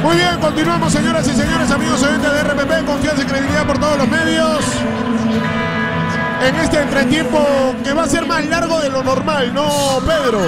Muy bien, continuamos, señoras y señores, amigos oyentes de RPP, confianza y credibilidad por todos los medios. En este entretiempo que va a ser más largo de lo normal, ¿no, Pedro?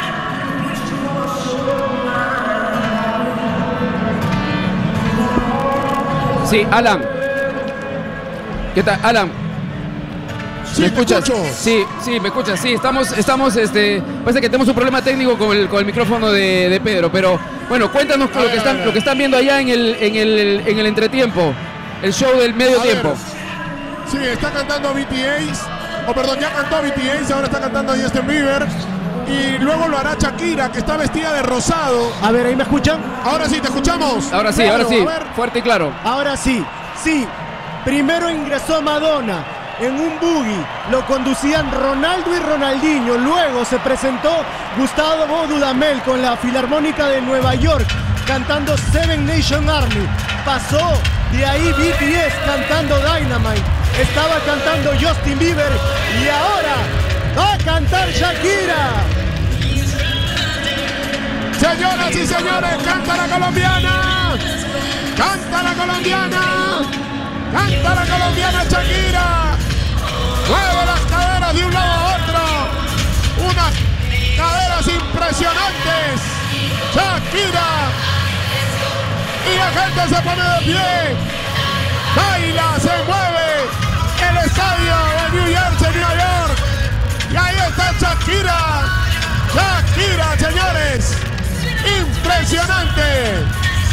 Sí, Alan. ¿Qué tal, Alan? Sí, ¿Me escuchas? escucho. Sí, me escuchas. Sí, estamos, parece que tenemos un problema técnico con el micrófono de Pedro, pero bueno, cuéntanos lo que están viendo allá en el entretiempo, el show del medio tiempo. Sí, está cantando BTS, ya cantó BTS, ahora está cantando Justin Bieber. Y luego lo hará Shakira, que está vestida de rosado. A ver, ¿ahí me escuchan? Ahora sí, te escuchamos. Ahora sí, fuerte y claro. Ahora sí, sí. Primero ingresó Madonna en un buggy, lo conducían Ronaldo y Ronaldinho. Luego se presentó Gustavo Dudamel con la Filarmónica de Nueva York cantando Seven Nation Army. Pasó de ahí BTS cantando Dynamite. Estaba cantando Justin Bieber y ahora va a cantar Shakira. Señoras y señores, canta la colombiana. Canta la colombiana. Canta la colombiana Shakira. Mueve las caderas de un lado a otro. Unas caderas impresionantes. Shakira. Y la gente se pone de pie. Baila, se mueve. El estadio de New Jersey, Nueva York. Y ahí está Shakira. Shakira, señores. Impresionante.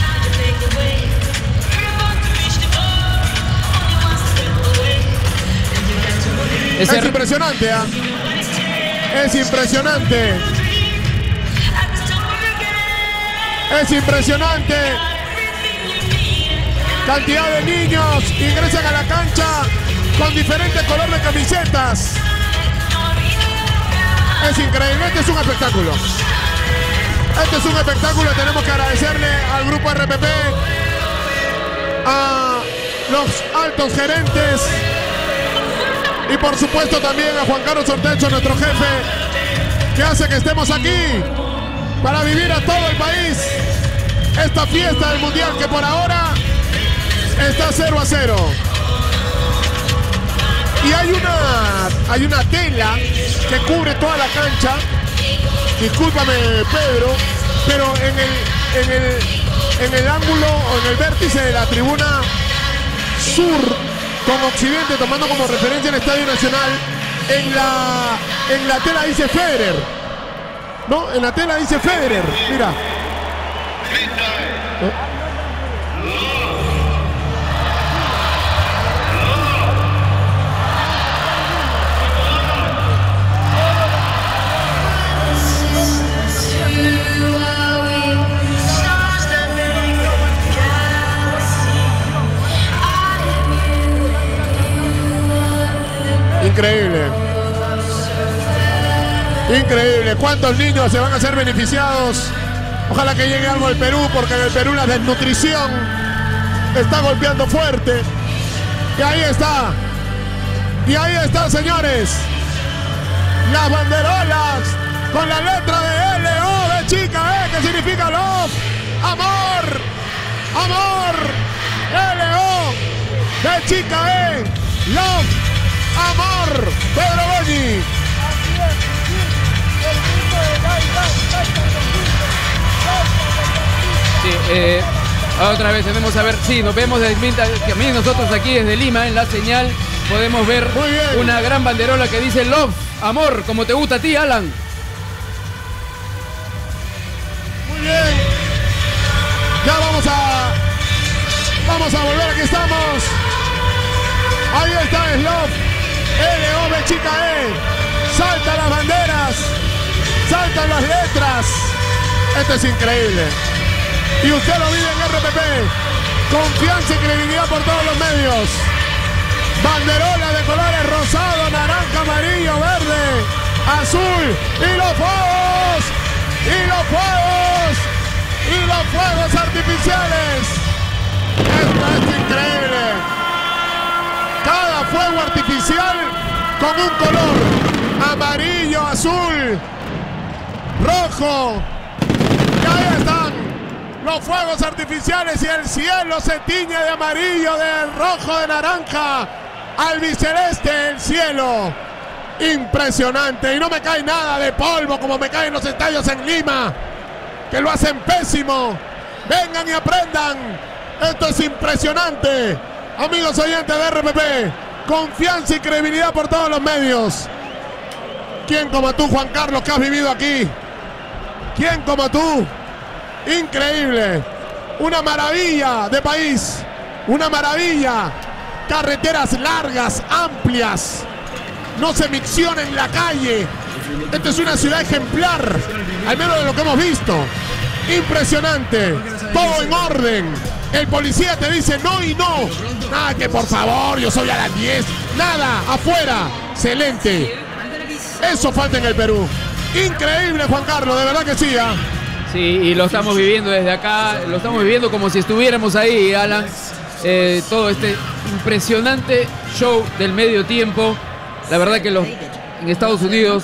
Es impresionante, ¿eh? Es impresionante. Es impresionante. Cantidad de niños ingresan a la cancha con diferentes colores de camisetas. Es increíble, este es un espectáculo. Este es un espectáculo, tenemos que agradecerle al grupo RPP, a los altos gerentes y por supuesto también a Juan Carlos Ortecho, nuestro jefe, que hace que estemos aquí para vivir a todo el país esta fiesta del Mundial que por ahora está 0-0. Y hay una tela que cubre toda la cancha. Discúlpame, Pedro, pero en el ángulo o en el vértice de la tribuna sur con occidente, tomando como referencia el Estadio Nacional, en la tela dice Federer. No, en la tela dice Federer. Mira. Increíble. Increíble. ¿Cuántos niños se van a ser beneficiados? Ojalá que llegue algo al Perú, porque en el Perú la desnutrición está golpeando fuerte. Y ahí está. Y ahí está, señores. Las banderolas con la letra de L-O de chica, que significa love, amor, amor. L-O de chica, love, amor. Pedro Boni. Sí, otra vez tenemos a ver, sí, nos vemos también nosotros aquí desde Lima en la señal podemos ver una gran banderola que dice love, amor, como te gusta a ti, Alan. Muy bien. Ya vamos a volver, aquí estamos. Ahí está el love, L-O-V chica saltan las banderas, saltan las letras. Esto es increíble. Y usted lo vive en RPP. Confianza y credibilidad por todos los medios. Banderola de colores rosado, naranja, amarillo, verde, azul. Y los fuegos. Y los fuegos. Y los fuegos artificiales. Esto es increíble. Cada fuego artificial con un color. Amarillo, azul, rojo. Y ahí están los fuegos artificiales y el cielo se tiñe de amarillo, de rojo, de naranja, albiceleste el cielo. Impresionante, y no me cae nada de polvo como me caen los estadios en Lima, que lo hacen pésimo. Vengan y aprendan, esto es impresionante. Amigos oyentes de RPP, confianza y credibilidad por todos los medios. ¿Quién como tú, Juan Carlos, que has vivido aquí? ¿Quién como tú? Increíble, una maravilla de país, una maravilla, carreteras largas, amplias, no se micciona en la calle. Esta es una ciudad ejemplar, al menos de lo que hemos visto. Impresionante, todo en orden. El policía te dice no y no. Nada que por favor, yo soy a las 10. Nada, afuera. Excelente. Eso falta en el Perú. Increíble, Juan Carlos, de verdad que sí, ¿eh? Sí, y lo estamos viviendo desde acá, lo estamos viviendo como si estuviéramos ahí, Alan. Todo este impresionante show del medio tiempo. La verdad que en Estados Unidos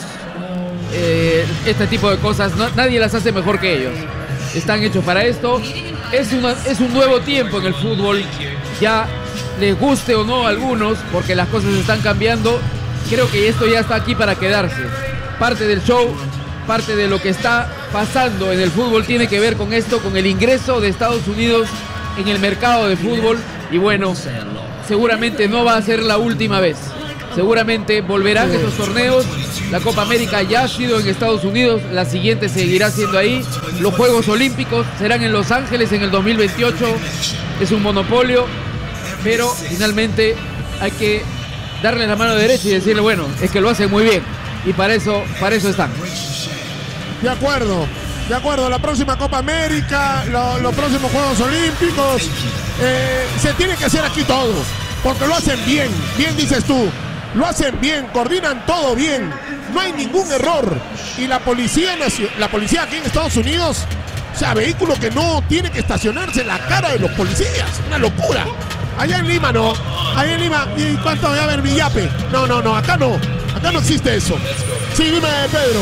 este tipo de cosas nadie las hace mejor que ellos. Están hechos para esto. Es un nuevo tiempo en el fútbol. Ya les guste o no a algunos, porque las cosas están cambiando. Creo que esto ya está aquí para quedarse. Parte del show, parte de lo que está pasando en el fútbol tiene que ver con esto, con el ingreso de Estados Unidos en el mercado de fútbol. Y bueno, seguramente no va a ser la última vez. Seguramente volverán estos torneos. La Copa América ya ha sido en Estados Unidos, la siguiente seguirá siendo ahí. Los Juegos Olímpicos serán en Los Ángeles en el 2028. Es un monopolio, pero finalmente hay que darle la mano derecha y decirle, bueno, es que lo hacen muy bien. Y para eso están. De acuerdo. La próxima Copa América, los próximos Juegos Olímpicos, se tiene que hacer aquí todo, porque lo hacen bien, bien dices tú, lo hacen bien, coordinan todo bien, no hay ningún error. Y la policía aquí en Estados Unidos, o sea, vehículo que no tiene que estacionarse en la cara de los policías, una locura. Allá en Lima no, allá en Lima, ¿y cuánto voy a ver mi yape? No, acá no existe eso. Sí, dime, Pedro.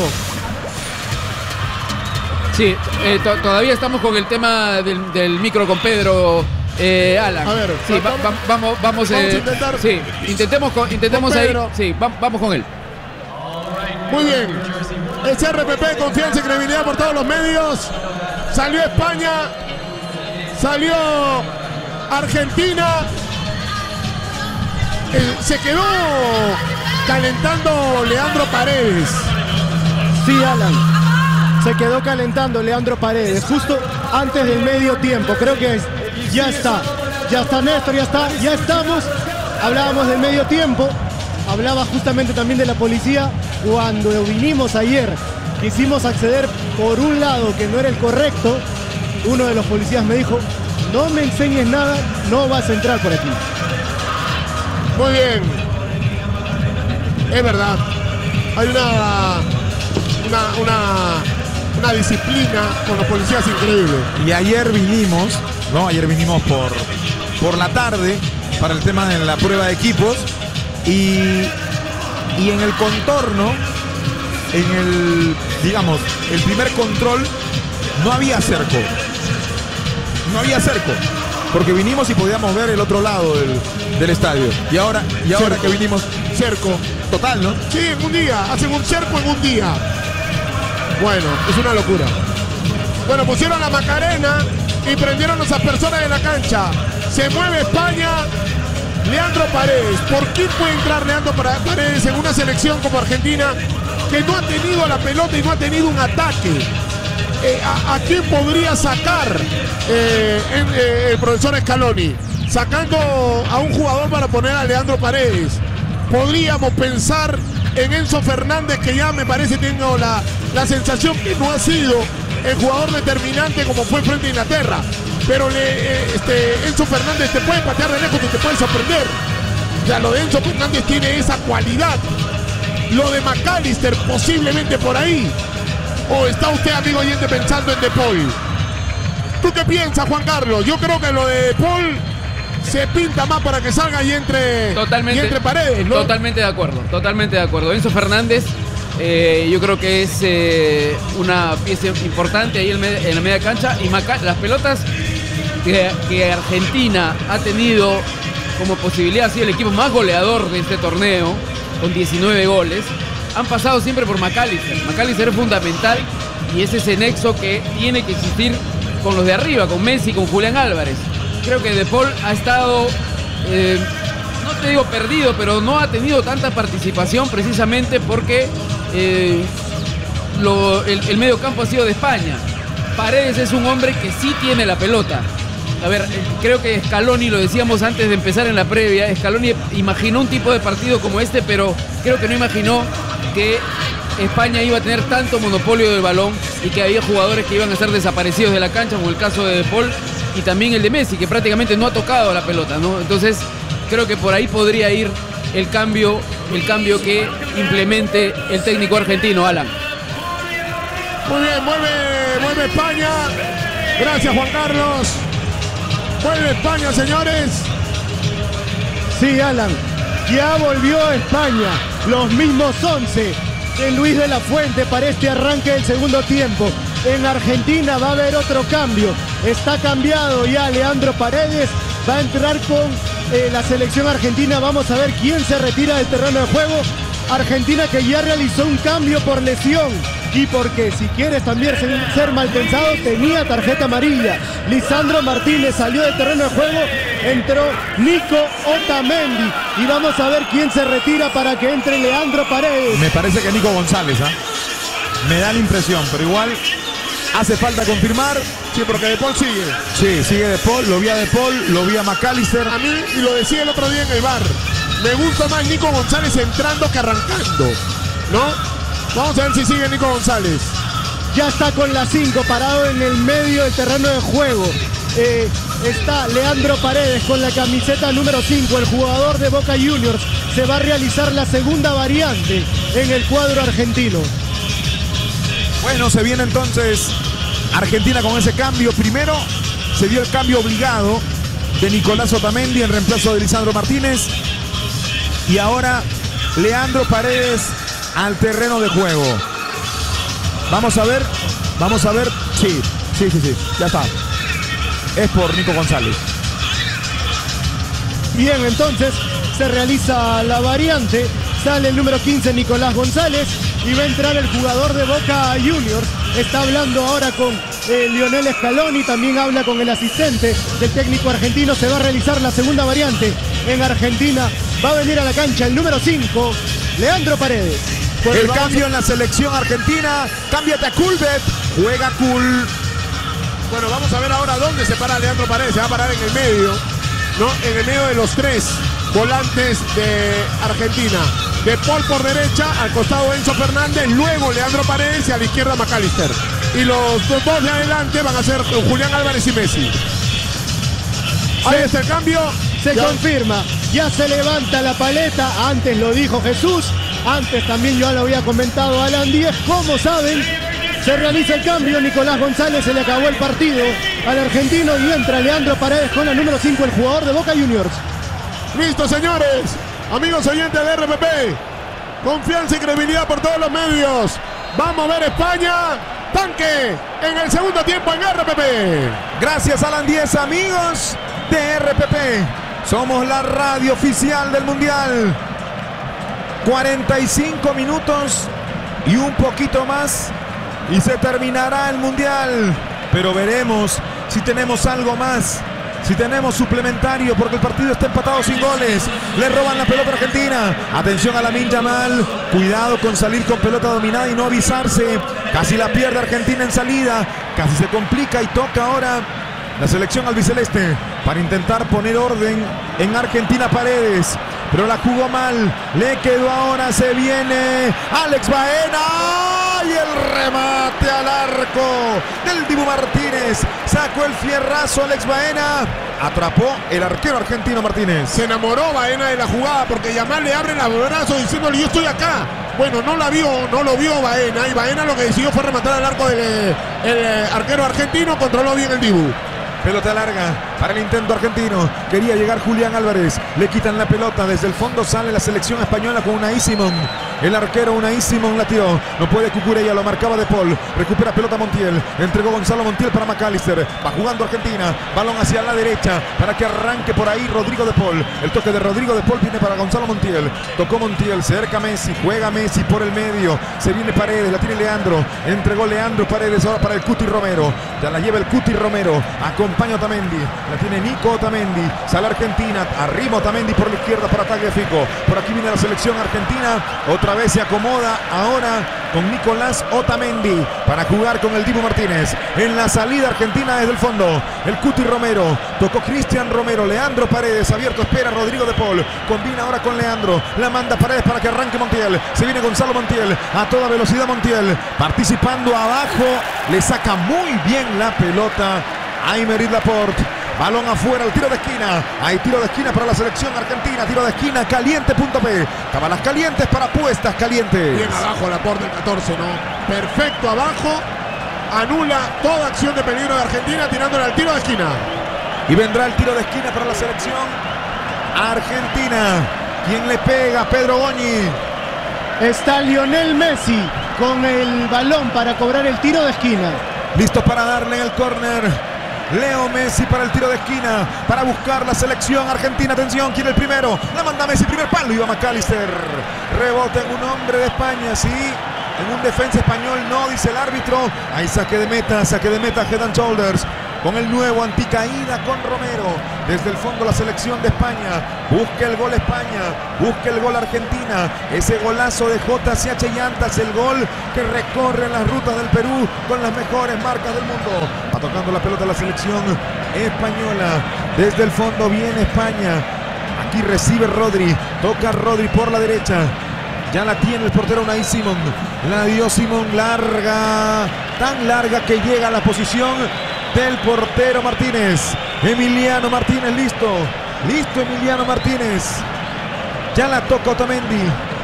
Sí, todavía estamos con el tema del micro con Pedro, Alan. A ver, sí, vamos a intentar. Sí, intentemos ahí. Sí, vamos con él. Muy bien. Es RPP, confianza y credibilidad por todos los medios. Salió España, salió Argentina. Se quedó calentando Leandro Paredes. Sí, Alan. Se quedó calentando Leandro Paredes justo antes del medio tiempo. Creo que ya está Néstor, ya estamos. Hablábamos del medio tiempo, hablaba justamente también de la policía. Cuando vinimos ayer, quisimos acceder por un lado que no era el correcto. Uno de los policías me dijo, no me enseñes nada, no vas a entrar por aquí. Muy bien. Es verdad. Hay una disciplina con los policías increíble. Y ayer vinimos por la tarde para el tema de la prueba de equipos y en el contorno, el primer control no había cerco, porque vinimos y podíamos ver el otro lado del estadio. Y ahora que vinimos, cerco total, ¿no? Sí, en un día, hacen un cerco en un día. Bueno, es una locura. Bueno, pusieron la Macarena y prendieron a esas personas en la cancha. Se mueve España. Leandro Paredes. ¿Por qué puede entrar Leandro Paredes en una selección como Argentina que no ha tenido la pelota y no ha tenido un ataque? ¿A quién podría sacar el profesor Scaloni? Sacando a un jugador para poner a Leandro Paredes. Podríamos pensar en Enzo Fernández, que ya me parece, tengo la sensación que no ha sido el jugador determinante como fue frente a Inglaterra. Pero Enzo Fernández te puede patear de lejos y te puede sorprender. O sea, lo de Enzo Fernández tiene esa cualidad. Lo de McAllister posiblemente por ahí. ¿O está usted, amigo oyente, pensando en De Paul? ¿Tú qué piensas, Juan Carlos? Yo creo que lo de De Paul se pinta más para que salga y entre Paredes, ¿no? Totalmente de acuerdo. Enzo Fernández Yo creo que es una pieza importante ahí en la media cancha. Y las pelotas que Argentina ha tenido como posibilidad, ha sido el equipo más goleador de este torneo, con 19 goles, han pasado siempre por McAllister. McAllister es fundamental y es ese nexo que tiene que existir con los de arriba, con Messi, con Julián Álvarez. Creo que De Paul ha estado, no te digo perdido, pero no ha tenido tanta participación precisamente porque el medio campo ha sido de España. Paredes es un hombre que sí tiene la pelota. A ver, creo que Scaloni, lo decíamos antes de empezar en la previa, Scaloni imaginó un tipo de partido como este, pero creo que no imaginó que España iba a tener tanto monopolio del balón y que había jugadores que iban a ser desaparecidos de la cancha, como el caso de De Paul y también el de Messi, que prácticamente no ha tocado la pelota, ¿no? Entonces, creo que por ahí podría ir el cambio que implemente el técnico argentino, Alan. Muy bien, mueve España. Gracias, Juan Carlos. Vuelve España, señores. Sí, Alan, ya volvió España. Los mismos 11 de Luis de la Fuente para este arranque del segundo tiempo. En Argentina va a haber otro cambio. Está cambiado ya Leandro Paredes. Va a entrar con la selección argentina. Vamos a ver quién se retira del terreno de juego. Argentina, que ya realizó un cambio por lesión y porque, si quieres también ser mal pensado, tenía tarjeta amarilla. Lisandro Martínez salió del terreno de juego, entró Nico Otamendi y vamos a ver quién se retira para que entre Leandro Paredes. Me parece que Nico González, ¿ah? Me da la impresión, pero igual hace falta confirmar. Sí, porque De Paul sigue. Sí, sigue De Paul, lo vi a De Paul, lo vi a McAllister. A mí, y lo decía el otro día en el bar, me gusta más Nico González entrando que arrancando, ¿no? Vamos a ver si sigue Nico González. Ya está con la 5, parado en el medio del terreno de juego. Está Leandro Paredes con la camiseta número 5, el jugador de Boca Juniors. Se va a realizar la segunda variante en el cuadro argentino. Bueno, se viene entonces Argentina con ese cambio. Primero se dio el cambio obligado de Nicolás Otamendi en reemplazo de Lisandro Martínez. Y ahora Leandro Paredes al terreno de juego. Vamos a ver. Sí, ya está. Es por Nico González. Bien, entonces se realiza la variante. Sale el número 15, Nicolás González, y va a entrar el jugador de Boca Juniors. Está hablando ahora con Lionel Scaloni, también habla con el asistente del técnico argentino. Se va a realizar la segunda variante en Argentina. Va a venir a la cancha el número 5, Leandro Paredes. El cambio en la selección argentina. Cámbiate a Culbet. Juega Cool. Bueno, vamos a ver ahora dónde se para Leandro Paredes. Se va a parar en el medio, ¿no? En el medio de los 3 volantes de Argentina. De Paul por derecha, al costado Enzo Fernández, luego Leandro Paredes y a la izquierda McAllister. Y los dos de adelante van a ser Julián Álvarez y Messi. Ahí está el cambio. Se confirma, ya se levanta la paleta. Antes lo dijo Jesús, antes también yo lo había comentado Alan Díez. Como saben, se realiza el cambio. Nicolás González, se le acabó el partido al argentino y entra Leandro Paredes con la número 5, el jugador de Boca Juniors. Listo, señores, amigos oyentes de RPP, confianza y credibilidad por todos los medios. Vamos a ver España, tanque en el segundo tiempo en RPP. Gracias, Alan Díez, amigos de RPP. Somos la radio oficial del Mundial. 45 minutos y un poquito más y se terminará el Mundial. Pero veremos si tenemos algo más, si tenemos suplementario, porque el partido está empatado sin goles. Le roban la pelota a Argentina. Atención a Lamine Yamal. Cuidado con salir con pelota dominada y no avisarse. Casi la pierde Argentina en salida. Casi se complica y toca ahora la selección albiceleste para intentar poner orden en Argentina. Paredes, pero la jugó mal. Le quedó ahora, se viene Alex Baena. Y el remate al arco del Dibu Martínez. Sacó el fierrazo Alex Baena. Atrapó el arquero argentino Martínez. Se enamoró Baena de la jugada porque Yamal le abre los brazos diciéndole yo estoy acá. Bueno, no lo vio Baena. Y Baena lo que decidió fue rematar al arco del arquero argentino. Controló bien el Dibu. Pelota larga para el intento argentino. Quería llegar Julián Álvarez. Le quitan la pelota. Desde el fondo sale la selección española con Unai Simón. El arquero Unai Simón la tiró. No puede Cucurella, lo marcaba De Paul. Recupera pelota Montiel. Entregó Gonzalo Montiel para McAllister. Va jugando Argentina. Balón hacia la derecha para que arranque por ahí Rodrigo De Paul. El toque de Rodrigo De Paul viene para Gonzalo Montiel. Tocó Montiel, cerca Messi. Juega Messi por el medio. Se viene Paredes, la tiene Leandro. Entregó Leandro Paredes ahora para el Cuti Romero. Ya la lleva el Cuti Romero. Acompaña Otamendi. La tiene Nico Otamendi. Sale Argentina. Arriba Otamendi por la izquierda para Tagliafico. Por aquí viene la selección argentina. Otra vez se acomoda ahora con Nicolás Otamendi para jugar con el Dibu Martínez. En la salida argentina desde el fondo. El Cuti Romero. Tocó Cristian Romero. Leandro Paredes. Abierto. Espera Rodrigo De Paul. Combina ahora con Leandro. La manda Paredes para que arranque Montiel. Se viene Gonzalo Montiel. A toda velocidad Montiel. Participando abajo. Le saca muy bien la pelota a Aymeric Laporte. Balón afuera, el tiro de esquina. Hay tiro de esquina para la selección argentina. Tiro de esquina, caliente.p. Cabalas calientes para apuestas calientes. Bien abajo Laporte, el 14, ¿no? Perfecto abajo. Anula toda acción de peligro de Argentina tirándole al tiro de esquina. Y vendrá el tiro de esquina para la selección argentina. ¿Quién le pega? Pedro Goñi. Está Lionel Messi con el balón para cobrar el tiro de esquina. Listo para darle en el córner. Leo Messi para el tiro de esquina, para buscar la selección argentina. Atención, quiere el primero. La manda Messi, primer palo. Iba McAllister. Rebota en un hombre de España, sí. En un defensa español, no, dice el árbitro. Hay saque de meta, head and shoulders. Con el nuevo anticaída con Romero. Desde el fondo la selección de España. Busca el gol España. Busca el gol Argentina. Ese golazo de JCH Llantas. El gol que recorre las rutas del Perú con las mejores marcas del mundo. Va tocando la pelota la selección española. Desde el fondo viene España. Aquí recibe Rodri. Toca Rodri por la derecha. Ya la tiene el portero Unai Simón. La dio Simón larga. Tan larga que llega a la posición del portero Martínez. Emiliano Martínez listo. Listo Emiliano Martínez. Ya la toca Otamendi.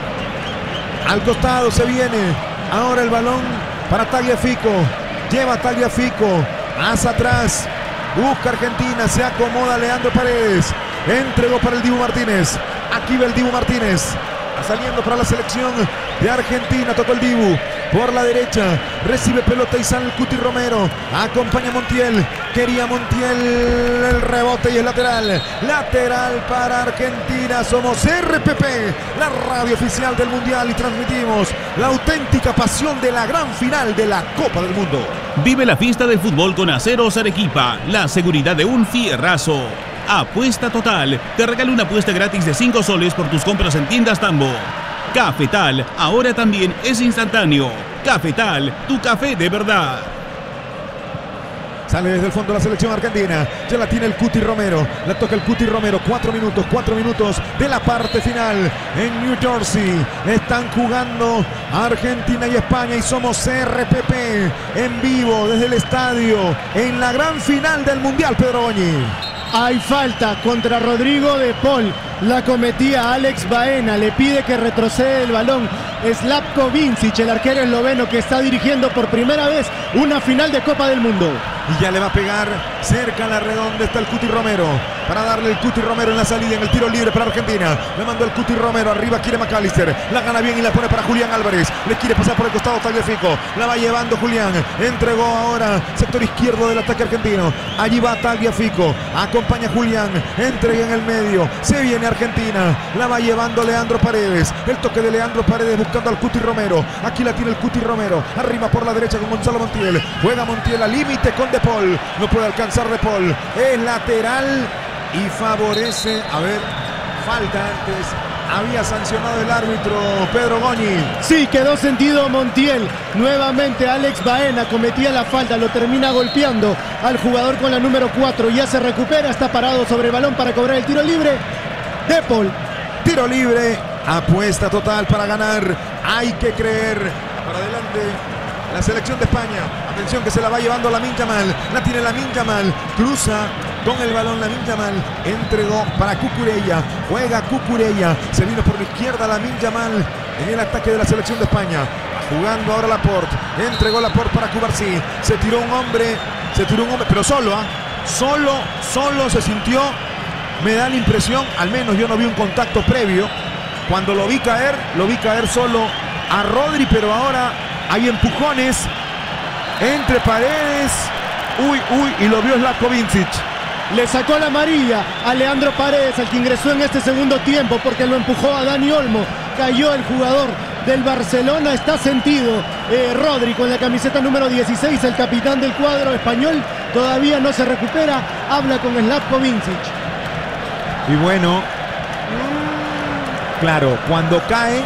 Al costado se viene. Ahora el balón para Tagliafico. Lleva Tagliafico. Hacia atrás. Busca Argentina. Se acomoda Leandro Paredes. Entregó para el Dibu Martínez. Aquí va el Dibu Martínez. Saliendo para la selección de Argentina. Tocó el Dibu por la derecha. Recibe pelota y sale el Cuti Romero. Acompaña Montiel. Quería Montiel el rebote y el lateral. Lateral para Argentina. Somos RPP, la radio oficial del Mundial, y transmitimos la auténtica pasión de la gran final de la Copa del Mundo. Vive la fiesta del fútbol con Aceros Arequipa. La seguridad de un fierrazo. Apuesta Total. Te regala una apuesta gratis de 5 soles por tus compras en tiendas Tambo. Cafetal. Ahora también es instantáneo. Cafetal, tu café de verdad. Sale desde el fondo la selección argentina. Ya la tiene el Cuti Romero. La toca el Cuti Romero. 4 minutos de la parte final. En New Jersey están jugando Argentina y España. Y somos RPP en vivo desde el estadio. En la gran final del Mundial, Pedro Goñi. Hay falta contra Rodrigo De Paul. La cometía Alex Baena. Le pide que retrocede el balón Slavko Vincic, el arquero esloveno que está dirigiendo por primera vez una final de Copa del Mundo. Y ya le va a pegar cerca a la redonda. Está el Cuti Romero para darle el Cuti Romero en la salida, en el tiro libre para Argentina. Le mandó el Cuti Romero. Arriba quiere McAllister. La gana bien y la pone para Julián Álvarez. Le quiere pasar por el costado Tagliafico. La va llevando Julián. Entregó ahora sector izquierdo del ataque argentino. Allí va Tagliafico. Acompaña Julián. Entrega en el medio. Se viene Argentina. La va llevando Leandro Paredes. El toque de Leandro Paredes buscando al Cuti Romero. Aquí la tiene el Cuti Romero. Arriba por la derecha con Gonzalo Montiel. Juega Montiel al límite con De Paul. No puede alcanzar De Paul. Es lateral y favorece. A ver, falta antes. Había sancionado el árbitro Pedro Goñi. Sí, quedó sentido Montiel. Nuevamente Alex Baena cometía la falta. Lo termina golpeando al jugador con la número 4. Ya se recupera. Está parado sobre el balón para cobrar el tiro libre. De Paul. Tiro libre. Apuesta total para ganar. Hay que creer. Para adelante la selección de España. Atención que se la va llevando Lamine Yamal. La tiene Lamine Yamal. Cruza con el balón Lamine Yamal. Entregó para Cucurella. Juega Cucurella. Se vino por la izquierda Lamine Yamal en el ataque de la selección de España. Jugando ahora Laporte. Entregó Laporte para Cubarsí. Se tiró un hombre, pero solo, solo se sintió, me da la impresión, al menos yo no vi un contacto previo. Cuando lo vi caer solo a Rodri, pero ahora hay empujones entre Paredes. Uy, y lo vio Zlatko Vincic. Le sacó la amarilla a Leandro Paredes, al que ingresó en este segundo tiempo, porque lo empujó a Dani Olmo. Cayó el jugador del Barcelona, está sentido Rodri con la camiseta número 16, el capitán del cuadro español. Todavía no se recupera, habla con Zlatko Vincic. Y bueno, claro, cuando cae,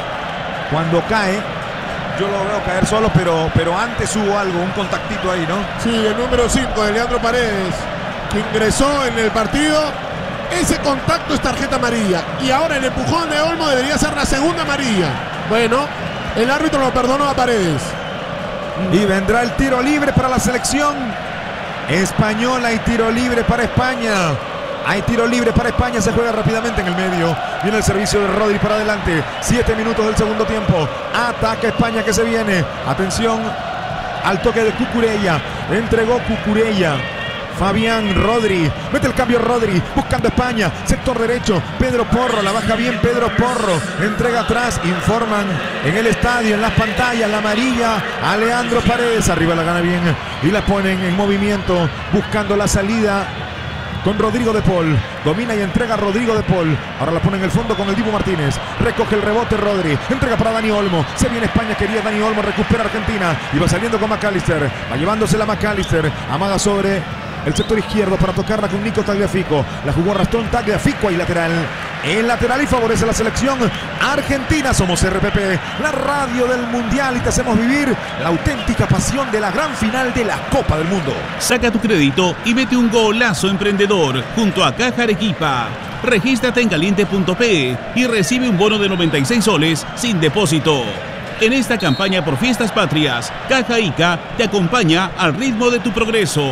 yo lo veo caer solo, pero antes hubo algo, un contactito ahí, ¿no? Sí, el número 5 de Leandro Paredes, que ingresó en el partido. Ese contacto es tarjeta amarilla. Y ahora el empujón de Olmo debería ser la segunda amarilla. Bueno, el árbitro lo perdonó a Paredes. Y vendrá el tiro libre para la selección española y tiro libre para España. Hay tiro libre para España, se juega rápidamente en el medio. Viene el servicio de Rodri para adelante. 7 minutos del segundo tiempo. Ataca España que se viene. Atención al toque de Cucurella. Entregó Cucurella. Fabián Rodri, mete el cambio Rodri, buscando España, sector derecho, Pedro Porro, la baja bien Pedro Porro, entrega atrás, informan en el estadio, en las pantallas, la amarilla a Leandro Paredes, arriba la gana bien y la ponen en movimiento, buscando la salida con Rodrigo de Paul, domina y entrega Rodrigo de Paul, ahora la pone en el fondo con el Dibu Martínez, recoge el rebote Rodri, entrega para Dani Olmo, se viene España, quería Dani Olmo, recupera Argentina y va saliendo con McAllister, va llevándosela McAllister, amaga sobre el sector izquierdo para tocarla con Nico Tagliafico. La jugó Rastón Tagliafico y lateral. El lateral y favorece la selección argentina. Somos RPP, la radio del Mundial, y te hacemos vivir la auténtica pasión de la gran final de la Copa del Mundo. Saca tu crédito y mete un golazo emprendedor junto a Caja Arequipa. Regístrate en caliente.pe y recibe un bono de 96 soles sin depósito. En esta campaña por Fiestas Patrias, Caja Ica te acompaña al ritmo de tu progreso.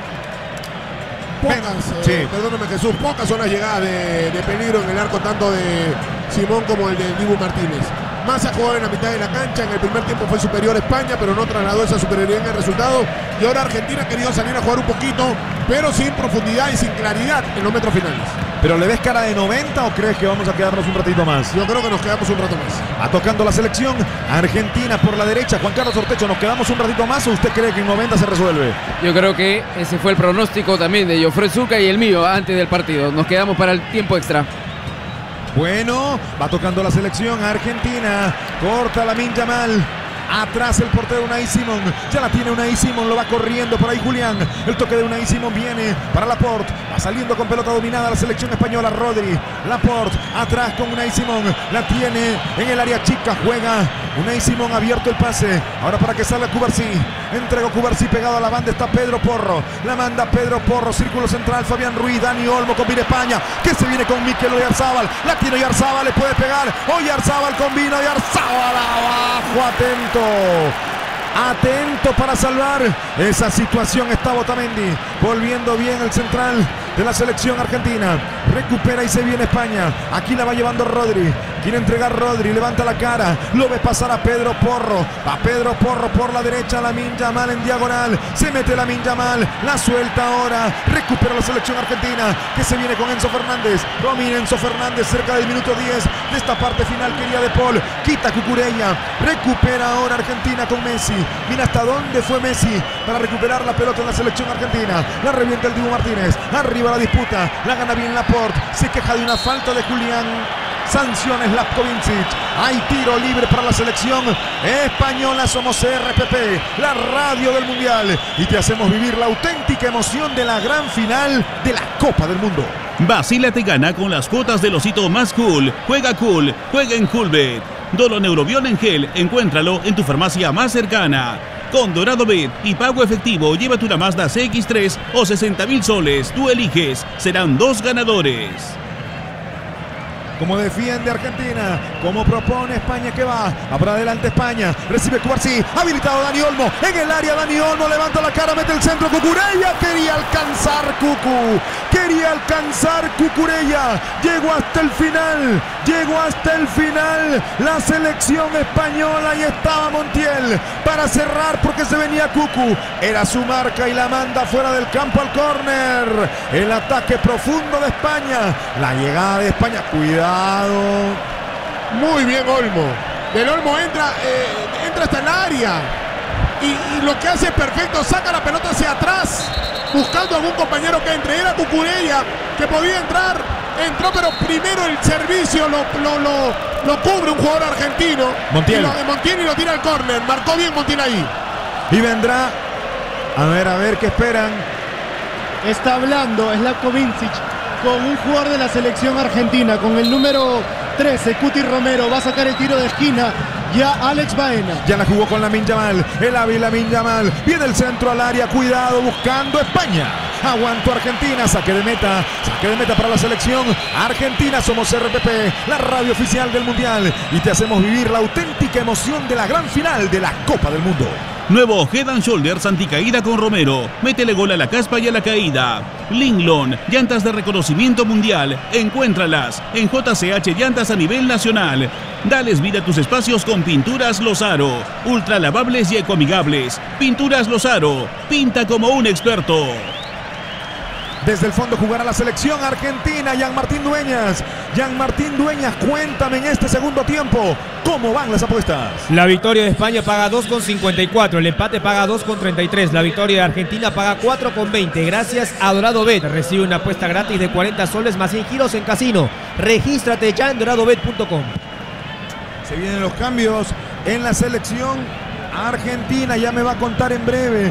Perdóname Jesús, pocas son las llegadas de peligro en el arco tanto de Simón como el de Dibu Martínez. Massa jugó en la mitad de la cancha, en el primer tiempo fue superior a España, pero no trasladó esa superioridad en el resultado. Y ahora Argentina ha querido salir a jugar un poquito, pero sin profundidad y sin claridad en los metros finales. ¿Pero le ves cara de 90 o crees que vamos a quedarnos un ratito más? Yo creo que nos quedamos un rato más. Va tocando la selección argentina por la derecha. Juan Carlos Ortecho, ¿nos quedamos un ratito más o usted cree que en 90 se resuelve? Yo creo que ese fue el pronóstico también de Jofre Zucca y el mío antes del partido. Nos quedamos para el tiempo extra. Bueno, va tocando la selección argentina. Corta Lamine Yamal. Atrás el portero Unai Simón. Ya la tiene Unai Simón, lo va corriendo por ahí Julián. El toque de Unai Simón viene para Laporte. Va saliendo con pelota dominada la selección española. Rodri, Laporte, atrás con Unai Simón. La tiene en el área chica. Juega Unai Simón, abierto el pase. Ahora para que salga Cubarsí. Entregó Cubarsí, pegado a la banda está Pedro Porro. La manda Pedro Porro, círculo central Fabián Ruiz, Dani Olmo combina España, que se viene con Mikel Oyarzábal. La tiene Oyarzábal, le puede pegar. Oyarzábal combina, Oyarzábal abajo, atento para salvar esa situación. Está Otamendi volviendo bien el central de la selección argentina. Recupera y se viene España. Aquí la va llevando Rodri. Quiere entregar Rodri, levanta la cara, lo ve pasar a Pedro Porro. Va Pedro Porro por la derecha, Lamine Yamal en diagonal. Se mete Lamine Yamal, la suelta ahora. Recupera la selección argentina, que se viene con Enzo Fernández. Domina Enzo Fernández cerca del minuto 10 de esta parte final. Quería De Paul, quita Cucurella. Recupera ahora Argentina con Messi. Mira hasta dónde fue Messi para recuperar la pelota en la selección argentina. La revienta el Dibu Martínez. Arriba la disputa, la gana bien Laporte. Se queja de una falta de Julián. Sanciones Zlatko Vincic. Hay tiro libre para la selección española. Somos RPP, la radio del Mundial, y te hacemos vivir la auténtica emoción de la gran final de la Copa del Mundo. Vacílate y gana con las cuotas del osito más cool. Juega en Coolbet. Dolo Neurobión en gel, encuéntralo en tu farmacia más cercana. Con Dorado Bet y pago efectivo, llévate una Mazda CX-3 o 60.000 soles. Tú eliges, serán 2 ganadores. Como defiende Argentina, como propone España, que va para adelante España, recibe Cubarsí, habilitado Dani Olmo, en el área Dani Olmo, levanta la cara, mete el centro, Cucurella, quería alcanzar Cucu. Quería alcanzar Cucurella. Llegó hasta el final. Llegó hasta el final. La selección española y estaba Montiel para cerrar porque se venía Cucu. Era su marca y la manda fuera del campo al córner. El ataque profundo de España. La llegada de España. Cuidado. Muy bien Olmo. Del Olmo entra hasta el área. Y lo que hace es perfecto. Saca la pelota hacia atrás. Buscando a algún compañero que entre. Era Cucurella que podía entrar. Entró, pero primero el servicio lo cubre un jugador argentino. Montiel. Montiel y lo tira al córner. Marcó bien Montiel ahí. Y vendrá. A ver qué esperan. Está hablando Slavko Vincic con un jugador de la selección argentina, con el número 13, Cuti Romero. Va a sacar el tiro de esquina. Ya Alex Baena. Ya la jugó con Lamine Yamal. El hábil Lamine Yamal. Viene el centro al área. Cuidado, buscando España. Aguantó Argentina. Saque de meta. Saque de meta para la selección argentina. Somos RPP, la radio oficial del Mundial. Y te hacemos vivir la auténtica emoción de la gran final de la Copa del Mundo. Nuevo Head and Shoulders anticaída con Romero. Métele gol a la caspa y a la caída. Linglon, llantas de reconocimiento mundial. Encuéntralas en JCH Llantas a nivel nacional. Dales vida a tus espacios con Pinturas Lozaro. Ultra lavables y ecoamigables. Pinturas Lozaro. Pinta como un experto. Desde el fondo jugará la selección argentina. Jean-Martín Dueñas. Jean-Martín Dueñas, cuéntame en este segundo tiempo cómo van las apuestas. La victoria de España paga 2,54. El empate paga 2,33. La victoria de Argentina paga 4,20. Gracias a Dorado Bet. Recibe una apuesta gratis de 40 soles más 100 giros en casino. Regístrate ya en doradobet.com. Se vienen los cambios en la selección argentina. Ya me va a contar en breve.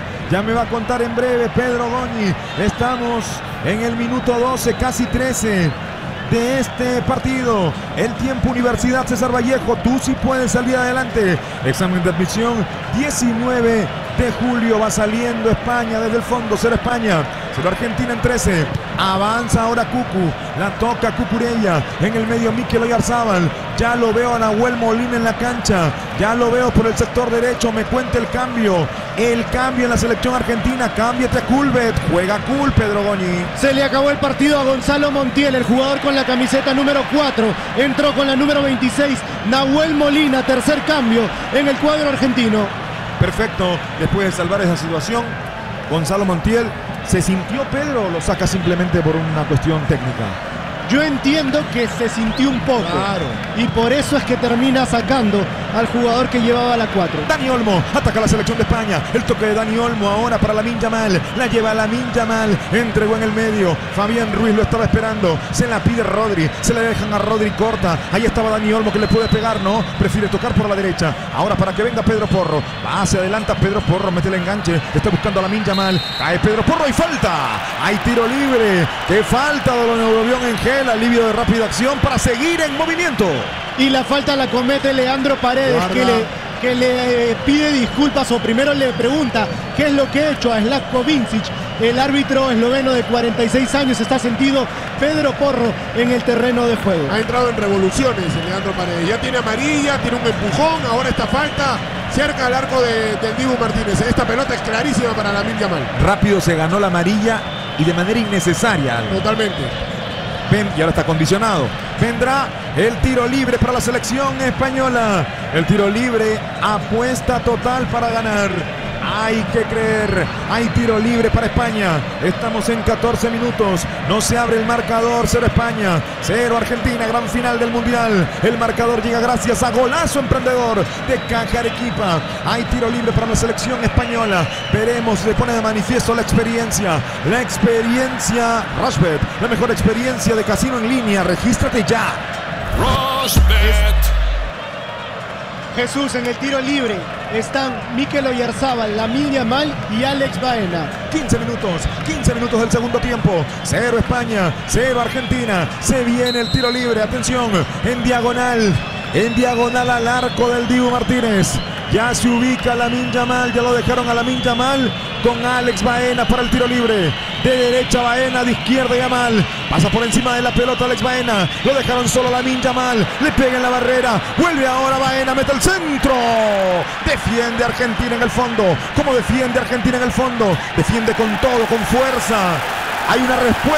Pedro Goñi. Estamos en el minuto 12, casi 13 de este partido. El tiempo Universidad César Vallejo. Tú sí puedes salir adelante. Examen de admisión 19 de julio. Va saliendo España desde el fondo. 0 España, 0 Argentina en 13. Avanza ahora Cucu. La toca Cucurella. En el medio Mikel Oyarzabal. Ya lo veo a Nahuel Molina en la cancha. Ya lo veo por el sector derecho. Me cuenta el cambio. El cambio en la selección argentina. Cámbiate a Culbet. Juega Cul, Pedro Goñi. Se le acabó el partido a Gonzalo Montiel, el jugador con la camiseta número 4. Entró con la número 26. Nahuel Molina, tercer cambio en el cuadro argentino. Perfecto. Después de salvar esa situación, Gonzalo Montiel se sintió, Pedro, o lo saca simplemente por una cuestión técnica. Yo entiendo que se sintió un poco. Claro. Y por eso es que termina sacando al jugador que llevaba la 4. Dani Olmo ataca la selección de España. El toque de Dani Olmo ahora para Lamine Yamal. La lleva Lamine Yamal. Entregó en el medio. Fabián Ruiz lo estaba esperando. Se la pide Rodri. Se le dejan a Rodri corta. Ahí estaba Dani Olmo que le puede pegar, ¿no? Prefiere tocar por la derecha. Ahora para que venga Pedro Porro. Va, se adelanta Pedro Porro. Mete el enganche. Está buscando a Lamine Yamal. Cae Pedro Porro y falta. Hay tiro libre. ¡Qué falta de los Neurobión Engel! Alivio de rápida acción para seguir en movimiento. Y la falta la comete Leandro Paredes, que le pide disculpas, o primero le pregunta qué es lo que ha hecho a Slavko Vincic. El árbitro esloveno de 46 años. Está sentido Pedro Porro en el terreno de juego. Ha entrado en revoluciones el Leandro Paredes. Ya tiene amarilla, tiene un empujón. Ahora esta del cerca del arco del Dibu Martínez. Esta pelota es clarísima para Lamine Yamal. Rápido se ganó la amarilla y de manera innecesaria. Totalmente. Y ahora está condicionado. Vendrá el tiro libre para la selección española. El tiro libre, apuesta total para ganar. Hay que creer. Hay tiro libre para España. Estamos en 14 minutos. No se abre el marcador. 0 España, 0 Argentina. Gran final del Mundial. El marcador llega gracias a golazo emprendedor de Caja Arequipa. Hay tiro libre para la selección española. Veremos, se pone de manifiesto la experiencia. La experiencia Rushbet. La mejor experiencia de casino en línea. Regístrate ya. Rushbet. Jesús, en el tiro libre están Mikel Oyarzabal, Lamine Yamal y Alex Baena. 15 minutos del segundo tiempo. 0 España, 0 Argentina. Se viene el tiro libre, atención, en diagonal al arco del Dibu Martínez. Ya se ubica Lamine Yamal, ya lo dejaron a Lamine Yamal con Alex Baena para el tiro libre. De derecha Baena, de izquierda Yamal. Pasa por encima de la pelota Alex Baena. Lo dejaron solo Lamine Yamal. Le pega en la barrera. Vuelve ahora Baena, mete el centro. Defiende Argentina en el fondo. ¿Cómo defiende Argentina en el fondo? Defiende con todo, con fuerza. Hay una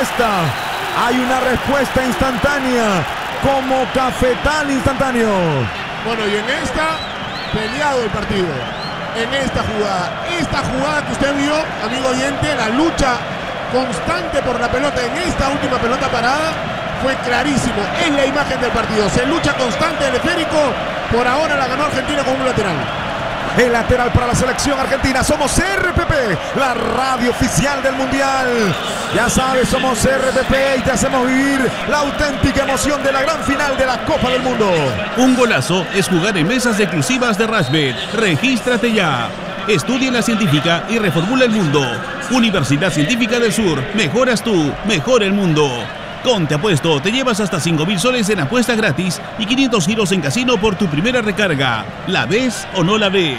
respuesta instantánea, como cafetal instantáneo. Bueno, y en esta, peleado el partido. En esta jugada que usted vio, amigo oyente, la lucha constante por la pelota en esta última pelota parada, fue clarísimo. Es la imagen del partido. Se lucha constante el esférico. Por ahora la ganó Argentina con un lateral. El lateral para la selección argentina. Somos RPP, la radio oficial del Mundial. Ya sabes, somos RPP y te hacemos vivir la auténtica emoción de la gran final de la Copa del Mundo. Un golazo es jugar en mesas exclusivas de Rashbet. Regístrate ya. Estudia en la científica y reformula el mundo. Universidad Científica del Sur. Mejoras tú, mejora el mundo. Con Te Apuesto te llevas hasta 5.000 soles en apuesta gratis y 500 giros en casino por tu primera recarga. ¿La ves o no la ves?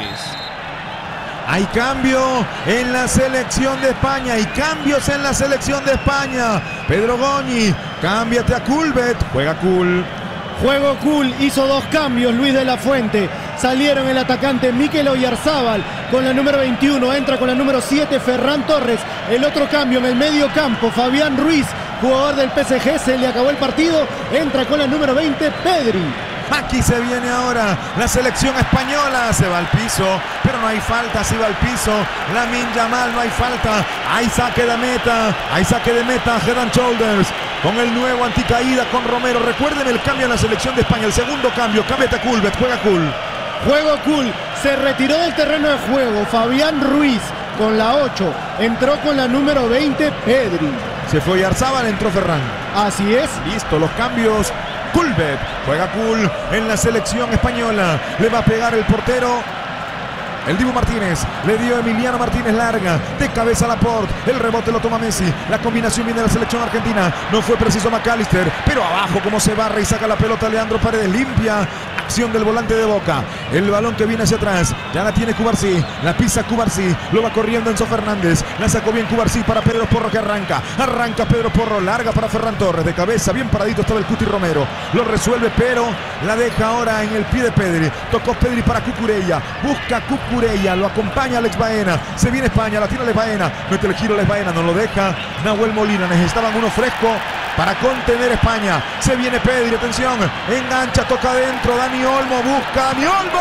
Hay cambio en la selección de España. Hay cambios en la selección de España. Pedro Goñi, cámbiate a Coolbet. Juega cool. Juego cool, hizo 2 cambios Luis de la Fuente. Salieron el atacante Mikel Oyarzábal con la número 21, entra con la número 7 Ferran Torres. El otro cambio en el medio campo, Fabián Ruiz, jugador del PSG, se le acabó el partido, entra con la número 20 Pedri. Aquí se viene ahora la selección española, se va al piso, pero no hay falta, se va al piso, Lamine Yamal, no hay falta, hay saque de meta, Head and Shoulders, con el nuevo anticaída con Romero. Recuerden el cambio en la selección de España, el segundo cambio, cámbiate a Coolbet, juega cool. Juego cool, se retiró del terreno de juego Fabián Ruiz con la 8, entró con la número 20 Pedri. Se fue Oyarzábal, entró Ferran. Así es. Listo, los cambios. Coolbet juega cool en la selección española. Le va a pegar el portero. El Dibu Martínez, le dio Emiliano Martínez larga, de cabeza a Laporte, el rebote lo toma Messi, la combinación viene de la selección argentina, no fue preciso McAllister, pero abajo como se barra y saca la pelota Leandro Paredes, limpia, acción del volante de Boca, el balón que viene hacia atrás, ya la tiene Cubarsí, la pisa Cubarsí, lo va corriendo Enzo Fernández, la sacó bien Cubarsí para Pedro Porro que arranca Pedro Porro, larga para Ferran Torres, de cabeza, bien paradito estaba el Cuti Romero, lo resuelve pero la deja ahora en el pie de Pedri, tocó Pedri para Cucurella, busca Cucurella, lo acompaña Alex Baena, se viene España, la tira Alex Baena, mete el giro Alex Baena, no lo deja Nahuel Molina, necesitaban uno fresco para contener España, se viene Pedri, atención, engancha, toca adentro, Dani Olmo, busca Dani Olmo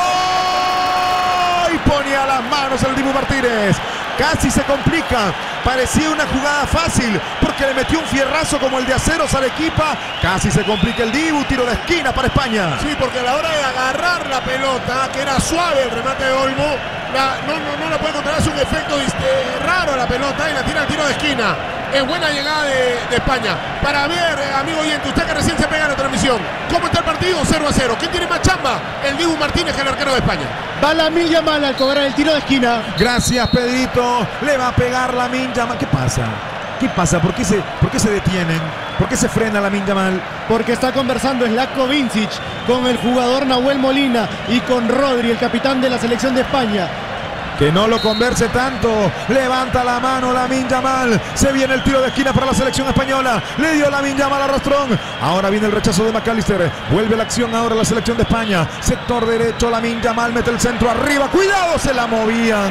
y pone a las manos el Dibu Martínez, casi se complica, parecía una jugada fácil porque le metió un fierrazo como el de Aceros al Arequipa, casi se complica el Dibu, tiro de esquina para España. Sí, porque a la hora de agarrar la pelota, que era suave el remate de Olmo, no la puede controlar, es un efecto raro a la pelota y la tira al tiro de esquina. Es buena llegada de España. Para ver, amigo oyente, usted que recién se pega en la transmisión, ¿cómo está el partido? 0-0. ¿Quién tiene más chamba? El Dibu Martínez, el arquero de España. Va Lamine Yamal al cobrar el tiro de esquina. Gracias, Pedrito. Le va a pegar Lamine Yamal. ¿Qué pasa? ¿Qué pasa? ¿Por qué se detienen? ¿Por qué se frena Lamine Yamal? Porque está conversando Zlatko Vincic con el jugador Nahuel Molina y con Rodri, el capitán de la selección de España. Que no lo converse tanto, levanta la mano Lamine Yamal, se viene el tiro de esquina para la selección española, le dio Lamine Yamal a Rastrón, ahora viene el rechazo de McAllister, vuelve la acción ahora la selección de España, sector derecho Lamine Yamal mete el centro arriba, cuidado, se la movían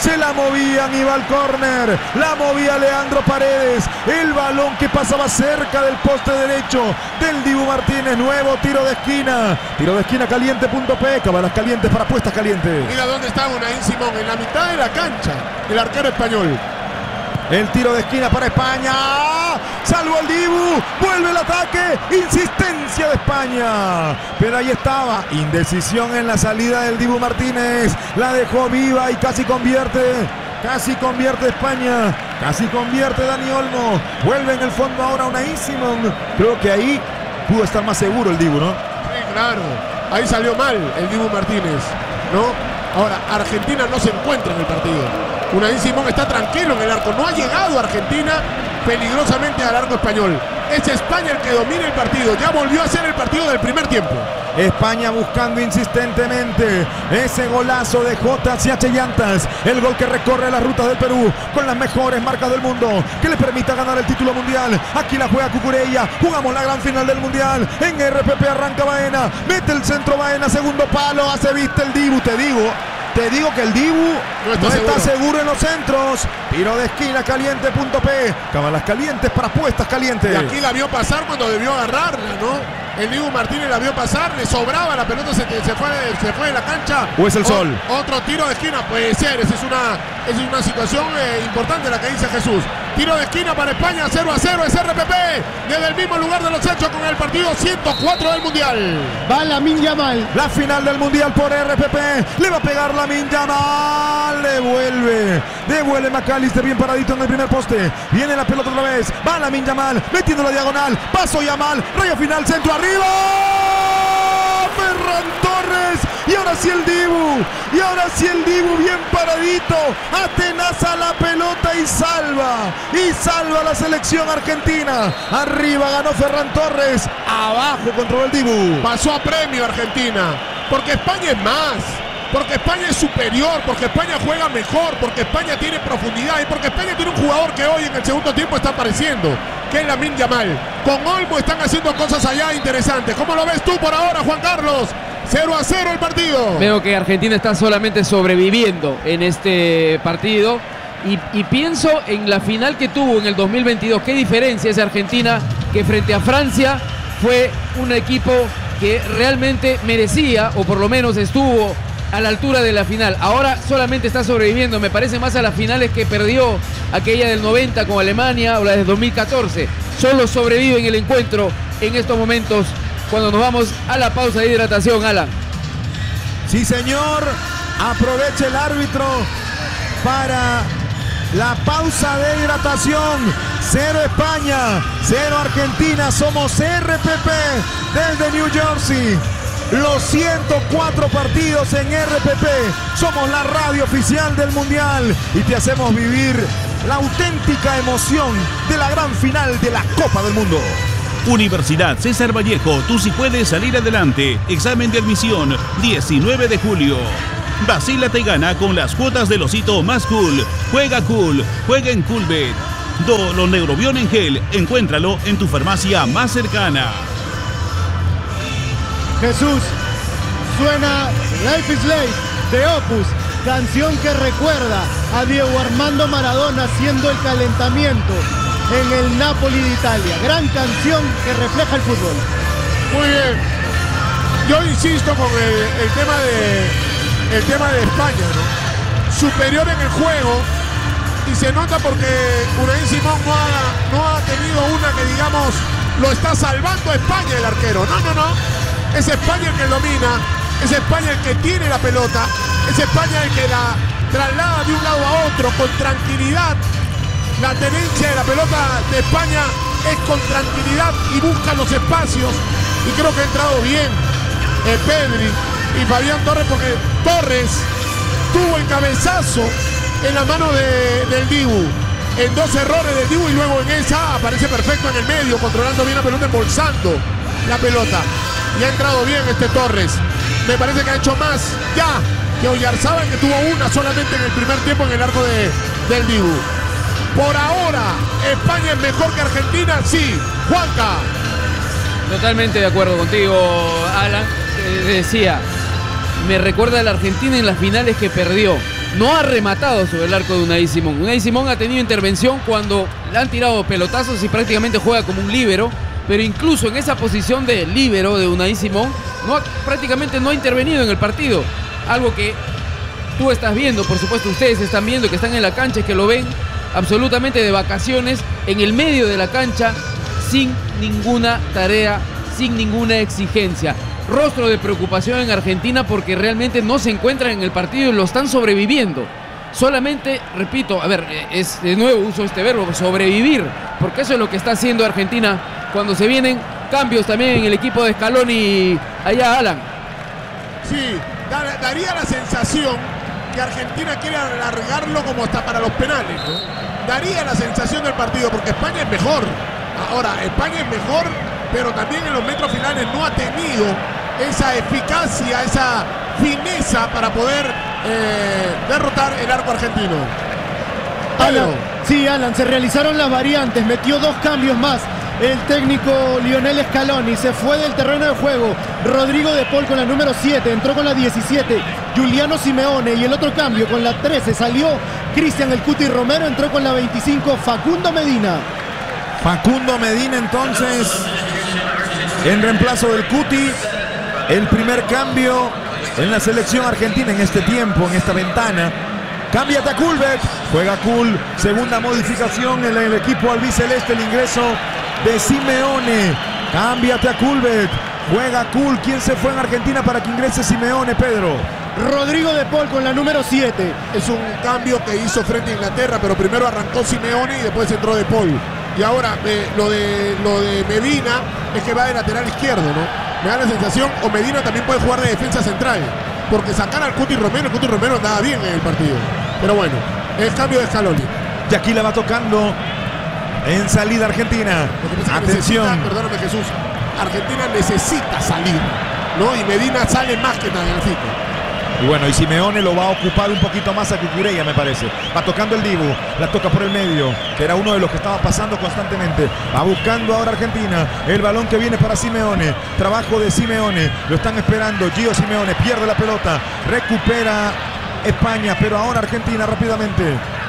y va al córner, la movía Leandro Paredes, el balón que pasaba cerca del poste derecho del Dibu Martínez, nuevo tiro de esquina caliente.p, cabalas calientes para apuestas calientes. Mira dónde está Unai Simón, en la mitad de la cancha, el arquero español. El tiro de esquina para España, salvo el Dibu, vuelve el ataque, insistencia de España, pero ahí estaba, indecisión en la salida del Dibu Martínez, la dejó viva y casi convierte España, casi convierte Dani Olmo, vuelve en el fondo ahora Unai Simón, creo que ahí pudo estar más seguro el Dibu, ¿no? Sí, claro, ahí salió mal el Dibu Martínez, ¿no? Ahora, Argentina no se encuentra en el partido. Unai Simón está tranquilo en el arco. No ha llegado Argentina peligrosamente al arco español. Es España el que domina el partido. Ya volvió a ser el partido del primer tiempo. España buscando insistentemente ese golazo de JCH Llantas, el gol que recorre las rutas del Perú con las mejores marcas del mundo, que le permita ganar el título mundial. Aquí la juega Cucurella, jugamos la gran final del mundial. En RPP arranca Baena, mete el centro Baena, segundo palo, hace vista el Dibu. Te digo Te digo que el Dibu no está seguro en los centros. Tiro de esquina caliente.p. Cábalas calientes para apuestas calientes. Y aquí la vio pasar cuando debió agarrarla, ¿no? El Dibu Martínez la vio pasar, le sobraba, la pelota se fue de la cancha. ¿O es el sol? Otro tiro de esquina, puede ser, esa es una situación importante la que dice Jesús. Tiro de esquina para España, 0-0, es RPP, desde el mismo lugar de los hechos con el partido 104 del Mundial. Va Lamine Yamal. La final del Mundial por RPP. Le va a pegar Lamine Yamal. Devuelve McAllister bien paradito en el primer poste. Viene la pelota otra vez. Va Lamine Yamal, metiendo la diagonal. Paso Yamal, rayo final, centro arriba. Ferran Torres. Y ahora sí el Dibu bien paradito. Atenaza la pelota y salva la selección argentina. Arriba ganó Ferran Torres. Abajo controló el Dibu. Pasó a premio Argentina, porque España es más, porque España es superior, porque España juega mejor, porque España tiene profundidad y porque España tiene un jugador que hoy en el segundo tiempo está apareciendo, que es Lamine Yamal. Con Olmo están haciendo cosas allá interesantes. ¿Cómo lo ves tú por ahora, Juan Carlos? 0-0 el partido. Veo que Argentina está solamente sobreviviendo en este partido y pienso en la final que tuvo en el 2022. Qué diferencia es Argentina, que frente a Francia fue un equipo que realmente merecía, o por lo menos estuvo a la altura de la final. Ahora solamente está sobreviviendo, me parece más a las finales que perdió, aquella del 90 con Alemania o la del 2014. Solo sobrevive en el encuentro en estos momentos cuando nos vamos a la pausa de hidratación, Alan. Sí, señor. Aprovecha el árbitro para la pausa de hidratación. 0 España, 0 Argentina. Somos RPP desde New Jersey. Los 104 partidos en RPP. Somos la radio oficial del Mundial y te hacemos vivir la auténtica emoción de la gran final de la Copa del Mundo. Universidad César Vallejo, tú sí puedes salir adelante. Examen de admisión, 19 de julio. Vacílate y gana con las cuotas del osito más cool. Juega en Coolbet. Doloneurobión en gel, encuéntralo en tu farmacia más cercana. Jesús, suena Life is Life de Opus, canción que recuerda a Diego Armando Maradona haciendo el calentamiento en el Napoli de Italia. Gran canción que refleja el fútbol. Muy bien. Yo insisto con el tema de España, ¿no? Superior en el juego, y se nota porque Unai Simón no ha tenido una que digamos lo está salvando a España el arquero. No. Es España el que domina, es España el que tiene la pelota, es España el que la traslada de un lado a otro con tranquilidad. La tenencia de la pelota de España es con tranquilidad y busca los espacios, y creo que ha entrado bien Pedri y Fabián Torres, porque Torres tuvo el cabezazo en la mano del Dibu, en 2 errores del Dibu, y luego en esa aparece perfecto en el medio, controlando bien la pelota, embolsando la pelota, y ha entrado bien Torres. Me parece que ha hecho más ya que Oyarzábal, que tuvo una solamente en el primer tiempo en el arco del Dibu. Por ahora, ¿España es mejor que Argentina? Sí. Juanca. Totalmente de acuerdo contigo, Alan. Decía, me recuerda a la Argentina en las finales que perdió. No ha rematado sobre el arco de Unai Simón. Unai Simón ha tenido intervención cuando le han tirado pelotazos y prácticamente juega como un líbero, pero incluso en esa posición de líbero de Unai Simón prácticamente no ha intervenido en el partido. Algo que tú estás viendo, por supuesto ustedes están viendo, que están en la cancha, que lo ven absolutamente de vacaciones en el medio de la cancha, sin ninguna tarea, sin ninguna exigencia. Rostro de preocupación en Argentina porque realmente no se encuentran en el partido y lo están sobreviviendo. Solamente, repito, de nuevo uso este verbo, sobrevivir, porque eso es lo que está haciendo Argentina cuando se vienen cambios también en el equipo de Scaloni allá, Alan. Sí, daría la sensación que Argentina quiere alargarlo como hasta para los penales, ¿no? Daría la sensación del partido, porque España es mejor. Ahora, España es mejor, pero también en los metros finales no ha tenido esa eficacia, esa fineza para poder derrotar el arco argentino. Alan, sí, Alan, se realizaron las variantes, metió 2 cambios más. el técnico Lionel Scaloni. Se fue del terreno de juego Rodrigo de Paul con la número 7, entró con la 17 Giuliano Simeone, y el otro cambio con la 13 salió Cristian el Cuti Romero, entró con la 25 Facundo Medina. Facundo Medina entonces en reemplazo del Cuti. El primer cambio en la selección argentina en este tiempo, en esta ventana. Cámbiate a Culbert, juega Kul. Segunda modificación en el equipo albiceleste, el ingreso de Simeone. Cámbiate a Culbert, juega Kul. ¿Quién se fue en Argentina para que ingrese Simeone, Pedro? Rodrigo de Paul con la número 7. Es un cambio que hizo frente a Inglaterra, pero primero arrancó Simeone y después entró de Paul. Y ahora lo de Medina es que va de lateral izquierdo, ¿no? Me da la sensación, o Medina también puede jugar de defensa central, porque sacar al Cuti Romero, el Cuti Romero andaba bien en el partido. Pero bueno, el cambio de Scaloni. Y aquí la va tocando en salida Argentina. Atención. Perdóname, Jesús. Argentina necesita salir, ¿no? Y Medina sale más que Tagliafico. Y bueno, y Simeone lo va a ocupar un poquito más a Cucurella, me parece. Va tocando el Dibu, la toca por el medio, que era uno de los que estaba pasando constantemente. Va buscando ahora Argentina, el balón que viene para Simeone. Trabajo de Simeone, lo están esperando. Gio Simeone pierde la pelota, recupera España, pero ahora Argentina rápidamente.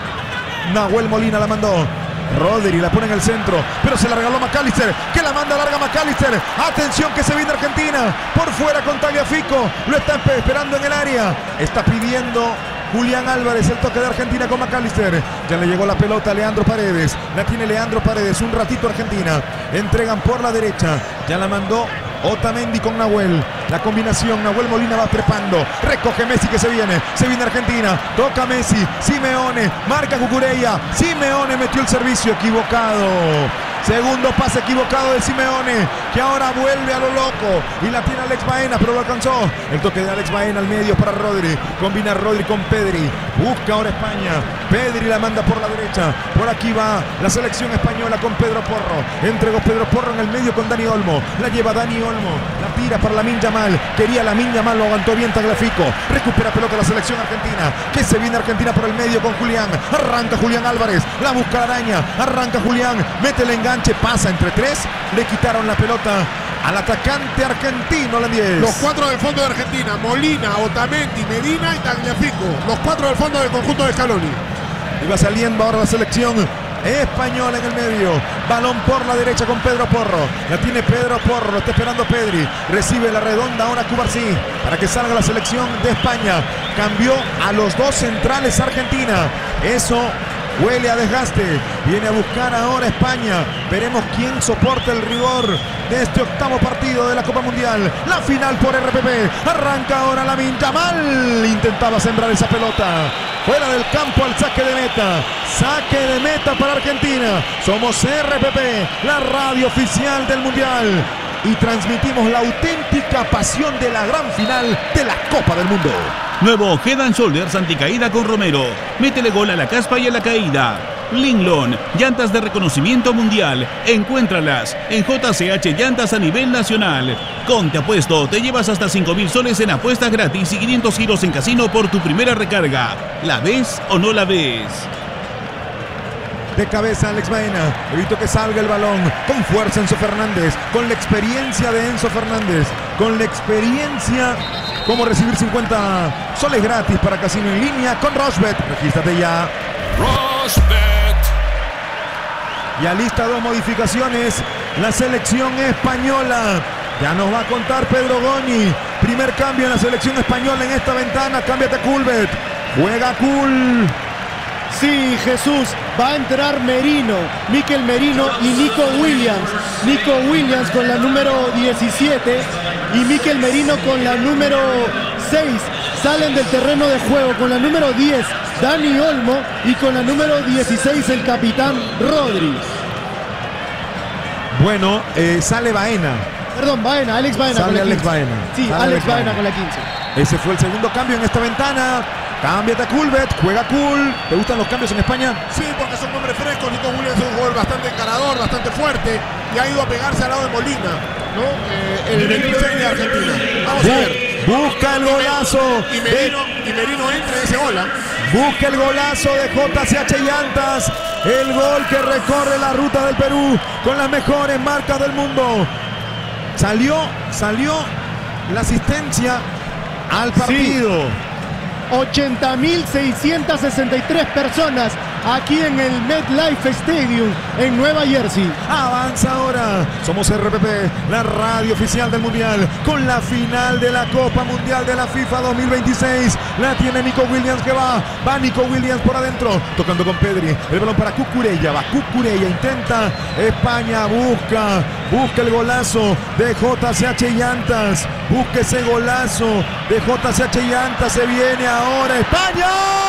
Nahuel Molina la mandó. Rodri la pone en el centro, pero se la regaló McAllister, que la manda larga McAllister. Atención que se viene Argentina, por fuera con Tagliafico, lo está esperando en el área. Está pidiendo Julián Álvarez el toque de Argentina con McAllister. Ya le llegó la pelota a Leandro Paredes, la tiene Leandro Paredes, un ratito Argentina. Entregan por la derecha, ya la mandó Otamendi con Nahuel. La combinación, Nahuel Molina va trepando. Recoge Messi que se viene Argentina. Toca Messi, Simeone, marca Cucurella. Simeone metió el servicio equivocado. Segundo pase equivocado de Simeone, que ahora vuelve a lo loco y la tiene Alex Baena, pero lo alcanzó. El toque de Alex Baena al medio para Rodri. Combina Rodri con Pedri. Busca ahora España. Pedri la manda por la derecha. Por aquí va la selección española con Pedro Porro. Entregó Pedro Porro en el medio con Dani Olmo. La lleva Dani Olmo. La tira para Lamine Yamal. Quería Lamine Yamal, lo aguantó bien Tagliafico. Recupera pelota la selección argentina. Que se viene Argentina por el medio con Julián. Arranca Julián Álvarez. La busca la araña. Arranca Julián. Mete el enganche. Pasa entre tres. Le quitaron la pelota al atacante argentino, la 10. Los cuatro del fondo de Argentina: Molina, Otamendi, Medina y Tagliafico. Los cuatro del fondo del conjunto de Scaloni. Iba saliendo ahora la selección española en el medio. Balón por la derecha con Pedro Porro. La tiene Pedro Porro, lo está esperando Pedri. Recibe la redonda ahora Cubarsí para que salga la selección de España. Cambió a los dos centrales Argentina. Eso huele a desgaste. Viene a buscar ahora España. Veremos quién soporta el rigor de este octavo partido de la Copa Mundial. La final por RPP. Arranca ahora Lamine Yamal. Intentaba sembrar esa pelota fuera del campo al saque de meta. Saque de meta para Argentina. Somos RPP, la radio oficial del Mundial. Y transmitimos la auténtica pasión de la gran final de la Copa del Mundo. Nuevo Head and Shoulders anticaída con Romero. Métele gol a la caspa y a la caída. Linglon, llantas de reconocimiento mundial. Encuéntralas en JCH Llantas a nivel nacional. Con Te Apuesto te llevas hasta 5.000 soles en apuestas gratis y 500 giros en casino por tu primera recarga. ¿La ves o no la ves? De cabeza Alex Baena, evitó que salga el balón. Con fuerza Enzo Fernández, con la experiencia de Enzo Fernández, con la experiencia como recibir 50 soles gratis para casino en línea con Rochebet. Regístrate ya. Rochebet. Y alista dos modificaciones la selección española. Ya nos va a contar Pedro Goñi. Primer cambio en la selección española en esta ventana. Cámbiate a Culbert. Juega Kul. Sí, Jesús, va a entrar Merino, Mikel Merino y Nico Williams. Nico Williams con la número 17 y Mikel Merino con la número 6. Salen del terreno de juego con la número 10, Dani Olmo, y con la número 16, el capitán Rodri. Bueno, sale Baena. Perdón, Baena, Alex Baena. Sale con la 15. Alex Baena. Sí, sale Alex Baena con la 15. Ese fue el segundo cambio en esta ventana. Cámbiate a Culbert, juega Kul. ¿Te gustan los cambios en España? Sí, porque son hombres frescos. Nico Williams es un jugador bastante encarador, bastante fuerte y ha ido a pegarse al lado de Molina, ¿no? El 26 de Argentina. Vamos a ver. Busca el golazo. Y Merino entra en ese gol. Busca el golazo de JCH Llantas El gol que recorre la ruta del Perú con las mejores marcas del mundo. Salió la asistencia al partido. Sí. 80.663 personas aquí en el MetLife Stadium en Nueva Jersey. Avanza ahora. Somos RPP, la radio oficial del Mundial, con la final de la Copa Mundial de la FIFA 2026. La tiene Nico Williams que va Nico Williams por adentro, tocando con Pedri. El balón para Cucurella, va Cucurella, intenta. España busca el golazo de JCH Llantas. Busca ese golazo de JCH Llantas. Se viene ahora España.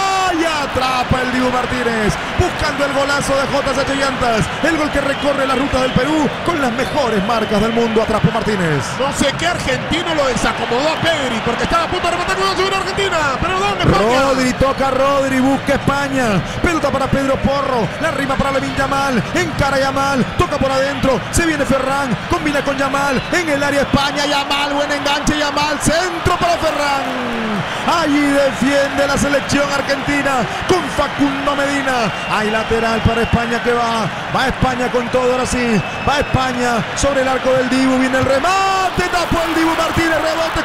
Y atrapa el Dibu Martínez, buscando el golazo de JCH Llantas. El gol que recorre la ruta del Perú con las mejores marcas del mundo. Atrapó Martínez. No sé qué argentino lo desacomodó a Pedri, porque estaba a punto de rematar con una Argentina. Pero ¿dónde España? Rodri, toca Rodri, busca España. Pelota para Pedro Porro, la rima para Lamine Yamal. Encara Yamal, toca por adentro. Se viene Ferran, combina con Yamal. En el área España, Yamal, buen enganche Yamal. Centro para Ferran. Allí defiende la selección argentina con Facundo Medina. Hay lateral para España que va España con todo, ahora sí, va España sobre el arco del Dibu, viene el remate, tapó el Dibu Martínez, rebote,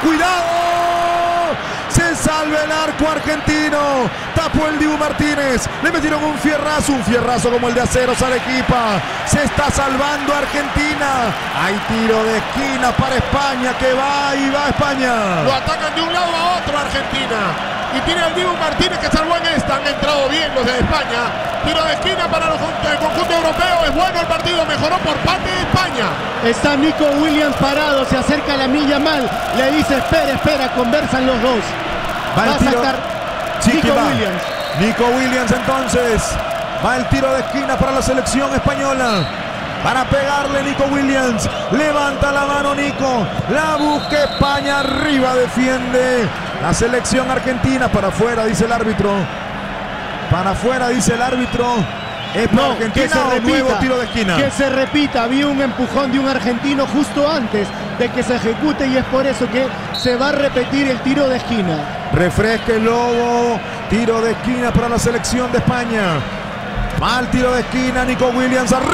cuidado, se salva el arco argentino, tapó el Dibu Martínez, le metieron un fierrazo como el de Aceros Arequipa. Se está salvando Argentina. Hay tiro de esquina para España que va España. Lo atacan de un lado a otro Argentina. Y tiene al Dibu Martínez que salvó en esta. Han entrado bien los de España. Tiro de esquina para el conjunto europeo. Es bueno el partido. Mejoró por parte de España. Está Nico Williams parado. Se acerca a Lamine Yamal. Le dice espera. Conversan los dos. Va a sacar Nico Williams. Nico Williams entonces. Va el tiro de esquina para la selección española. Para pegarle Nico Williams. Levanta la mano Nico. La busca España. Arriba defiende la selección argentina. Para afuera dice el árbitro. Para afuera dice el árbitro. Es para Argentina, que se repita, nuevo tiro de esquina. Que se repita. Había un empujón de un argentino justo antes de que se ejecute y es por eso que se va a repetir el tiro de esquina. Refresque el Lobo. Tiro de esquina para la selección de España. Mal tiro de esquina. Nico Williams arriba.